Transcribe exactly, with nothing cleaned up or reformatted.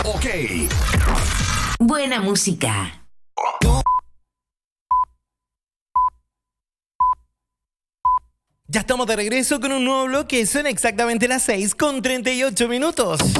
Ok. Buena música. Ya estamos de regreso con un nuevo bloque. Son exactamente las seis con treinta y ocho minutos.